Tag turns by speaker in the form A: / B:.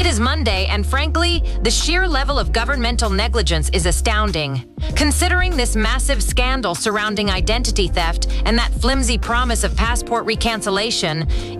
A: It is Monday, and frankly, the sheer level of governmental negligence is astounding. Considering this massive scandal surrounding identity theft and that flimsy promise of passport recancellation,